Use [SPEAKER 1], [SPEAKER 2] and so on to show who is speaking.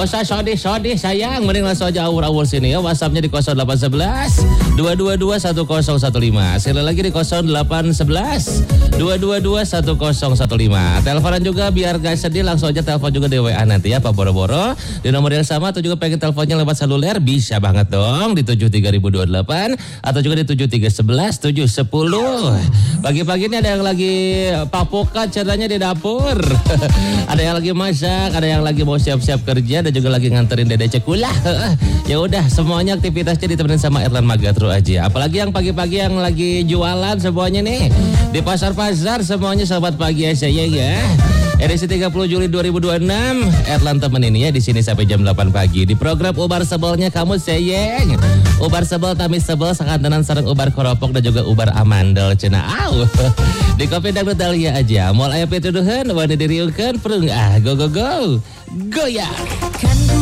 [SPEAKER 1] usah sodih sayang, mending langsung aja awur-awur sini ya. WhatsAppnya di 0811 222 1015. Sekali lagi di 0811 222 1015. Teleponan juga biar gak sedih, langsung aja telepon juga di WA nanti ya Pak Boro-Boro. Di nomor yang sama atau juga pengen teleponnya lewat seluler bisa banget dong di 73028 atau juga di 7311 710. Pagi-pagi ini ada yang lagi papokan ceritanya di dapur. Ada yang lagi masak, ada yang lagi mau siap-siap kerja, dan juga lagi nganterin dede cekulah. Ya udah, semuanya aktivitasnya ditemenin sama Erlan Magatro aja. Apalagi yang pagi-pagi yang lagi jualan semuanya nih di pasar-pasar, semuanya selamat pagi ya saya ya. Edisi 30 Juli 2026, Erlan temenin ya di sini sampai jam 8 pagi di program Ubar Sebelnya kamu sayang. Ubar sebel, tamis sebel, sakantenan sareng ubar koropok dan juga ubar amandel cenah. Au. Di Kopi Dangdut Dahlia aja. Moal aya pituduhan, wani diriungkeun, perung go go go. Goyang.